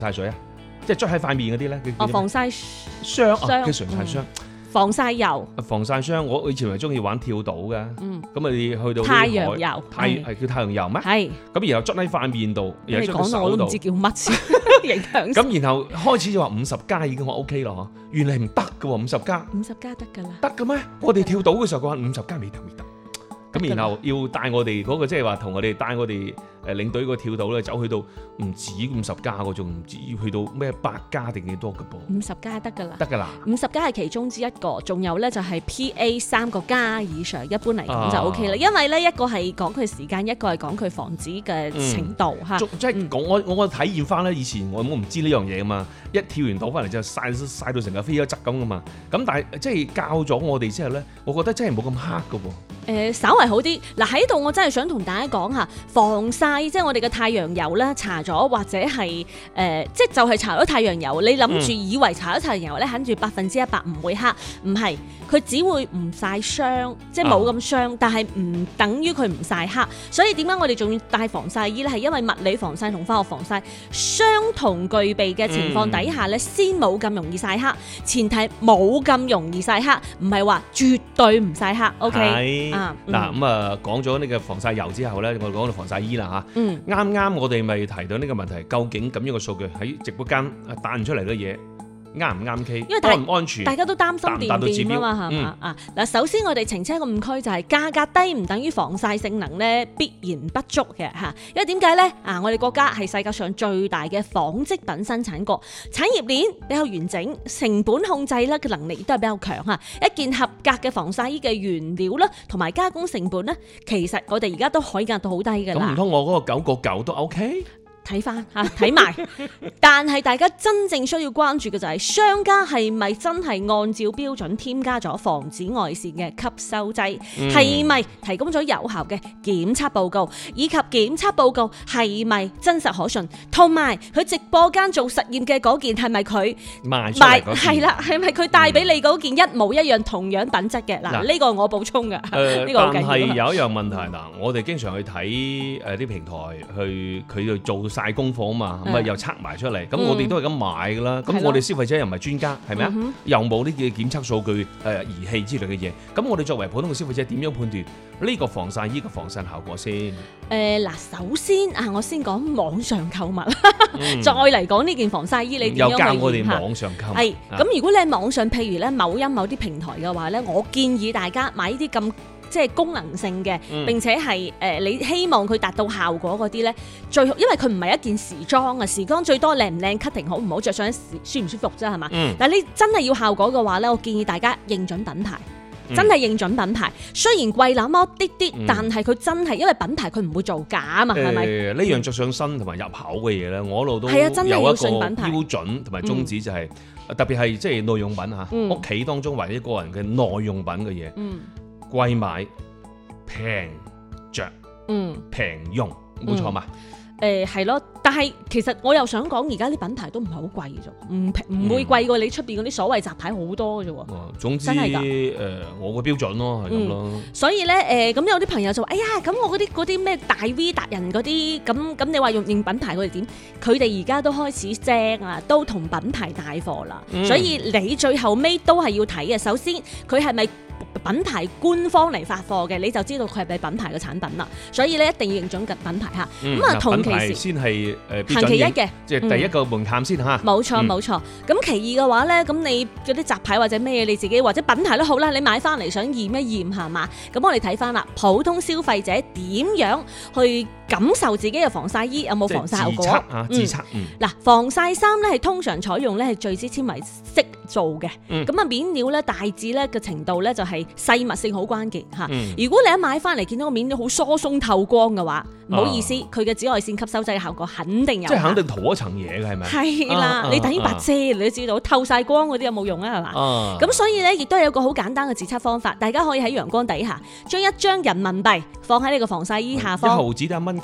曬水啊？即係捽喺塊面嗰啲咧？ 防曬霜啊，叫防曬霜。 防曬油， 防曬霜，我以前咪中意玩跳島嘅，咁你去到太陽油， 係叫太陽油咩？ 係， 咁然後捽喺塊面度，然後捽喺手度， 我都唔知叫乜先，影響。 咁然後開始就話50加已經話 OK 咯，原嚟唔得嘅喎，50加得㗎啦， 得嘅咩？我哋跳島嘅時候佢話50加未得。咁然後要帶我哋嗰個即係話同我哋帶我哋領隊個跳島咧，走去到唔止50加嗰種，唔止要去到咩100加定幾多嘅噃 ？50加得㗎啦， 得㗎啦。 50加係其中之一個，仲有咧就係 PA 3個加以上，一般嚟講就 OK 啦。因為咧一個係講佢時間，一個係講佢防止嘅程度嚇。 即係講我體驗翻咧，以前我唔知呢樣嘢㗎嘛，一跳完島翻嚟就曬到成個飛咗質咁㗎嘛。咁但係即係教咗我哋之後咧，我覺得真係冇咁黑㗎喎。 稍為好啲。嗱喺度我真係想同大家講下防曬，即係我哋嘅太陽油啦，搽咗或者係即係就係搽咗太陽油，你諗住以為搽咗太陽油咧，肯住100%唔會黑，唔係，佢只會唔曬傷，即係冇咁傷，但係唔等於佢唔曬黑。所以點解我哋仲要帶防曬衣咧？係因為物理防曬同化學防曬相同具備嘅情況底下咧，先冇咁容易曬黑。前提冇咁容易曬黑，唔係話絕對唔曬黑。OK 嗱咁啊，講咗呢個防曬油之後咧，我哋講到防曬衣啦嚇。啱我哋咪提到呢個問題，究竟咁樣嘅數據喺直播間彈出嚟嘅嘢啱唔啱 K？ 安唔安全？ 大家都擔心電啊嘛，係嘛？嗱，首先我哋澄清一個誤區，就係價格低唔等於防曬性能咧必然不足嘅嚇。因為點解咧？我哋國家係世界上最大嘅紡織品生產國，產業鏈比較完整，成本控制咧嘅能力亦都係比較強嚇。一件合格嘅防曬衣嘅原料啦，同埋加工成本咧，其實我哋而家都可以壓到好低㗎啦。 咁唔通我嗰個9.9都 OK？ 睇翻嚇，睇埋，但係大家真正需要關注嘅就係商家係咪真係按照標準添加咗防紫外線嘅吸收劑，係咪提供咗有效嘅檢測報告，以及檢測報告係咪真實可信，同埋佢直播間做實驗嘅嗰件係咪佢賣出嚟嗰件， 係啦，係咪佢帶俾你嗰件一模一樣同樣品質嘅？嗱，呢個我補充嘅。 但係有一樣問題嗱，我哋經常去睇啲平台去佢哋做晒功課啊嘛，咁又測埋出嚟，咁我哋都係咁買噶啦。咁我哋消費者又唔係專家，係咪啊？又冇呢啲檢測數據儀器之類嘅嘢，咁我哋作為普通嘅消費者點樣判斷呢個防曬衣嘅防曬效果先？ 首先我先講網上購物，再嚟講呢件防曬衣你點樣去驗下？ 又教我哋網上購物。 係咁，如果你喺網上，譬如咧某音某啲平台嘅話咧，我建議大家買呢啲咁即係功能性嘅，並且係你希望佢達到效果嗰啲咧，最好，因為佢唔係一件時裝啊，時裝最多靚唔靚 cutting 好唔好，着上舒唔舒服啫，係嘛？但係你真係要效果嘅話咧，我建議大家認準品牌。真係認準品牌，雖然貴那麼啲啲，但係佢真係因為品牌佢唔會造假啊嘛，係咪？ 呢樣着上身同埋入口嘅嘢咧，我一路都係啊，真係有一個要信品牌標準同埋宗旨，就係特別係即係耐用品嚇，屋企當中或者個人嘅耐用品嘅嘢，貴買平着，平用，冇錯嘛？ 係咯，但係其實我又想講，而家啲品牌都唔係好貴啫，唔會貴過你出邊嗰啲所謂雜牌好多嘅啫喎。 總之我個標準咯，係咁咯。 所以咧咁有啲朋友就話：哎呀，咁我嗰啲咩大 V 達人嗰啲，咁你話用認品牌佢哋點？佢哋而家都開始精啊，都同品牌帶貨啦。所以你最後尾都係要睇嘅。首先佢係咪品牌官方嚟發貨嘅，你就知道佢係咪品牌嘅產品啦。所以咧一定要認準嘅品牌嚇。咁同其時先係行其一嘅， 即係第一個門檻先嚇。 冇錯冇錯。咁其二嘅話咧，咁你嗰啲雜牌或者咩嘢，你自己或者品牌都好啦，你買翻嚟想驗一驗係嘛？咁我哋睇翻啦，普通消費者點樣去感受自己嘅防曬衣有冇防曬效果？ 自測嗱，防曬衫咧係通常採用咧係聚酯纖維色做嘅，咁面料咧大致咧嘅程度咧就係細密性好關鍵嚇。如果你一買翻嚟見到個面料好疏鬆透光嘅話，唔好意思，佢嘅紫外線吸收劑嘅效果肯定有， 即係肯定塗一層嘢嘅係咪？ 係啦，你等於白遮，你都知道透晒光嗰啲有冇用啊？係嘛？咁所以咧，亦都有個好簡單嘅自測方法，大家可以喺陽光底下將一張人民幣放喺你個防曬衣下方， 一毫子得1蚊雞啊！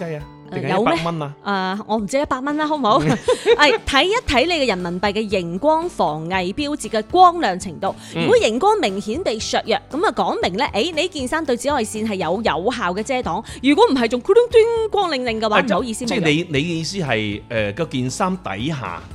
定係有咩 100蚊啊？ 我唔知100蚊啦，好唔好？係睇一睇你嘅人民幣嘅熒光防偽標誌嘅光亮程度。如果熒光明顯被削弱，咁啊講明咧，你呢件衫對紫外線係有效嘅遮擋。如果唔係，仲咕咚咚光亮亮嘅話，唔好意思， 即係你嘅意思係嗰件衫底下